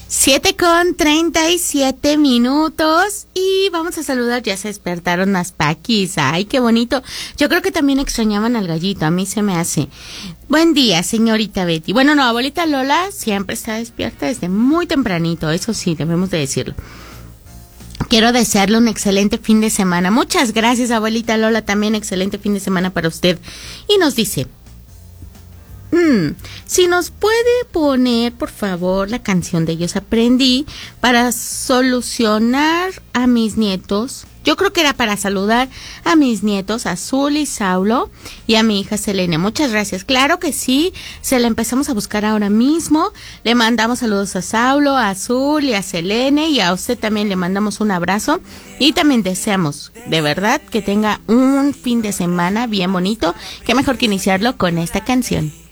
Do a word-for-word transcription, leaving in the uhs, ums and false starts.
Siete con treinta y siete minutos y vamos a saludar, ya se despertaron las paquis, ay, qué bonito. Yo creo que también extrañaban al gallito, a mí se me hace. Buen día, señorita Betty. Bueno, no, abuelita Lola siempre está despierta desde muy tempranito, eso sí, debemos de decirlo. Quiero desearle un excelente fin de semana. Muchas gracias, abuelita Lola, también excelente fin de semana para usted. Y nos dice... Mm, si nos puede poner, por favor, la canción de Ellos Aprendí para solucionar a mis nietos. Yo creo que era para saludar a mis nietos, Azul y Saulo, y a mi hija Selene. Muchas gracias. Claro que sí, se la empezamos a buscar ahora mismo. Le mandamos saludos a Saulo, a Azul y a Selene, y a usted también le mandamos un abrazo. Y también deseamos, de verdad, que tenga un fin de semana bien bonito. Qué mejor que iniciarlo con esta canción.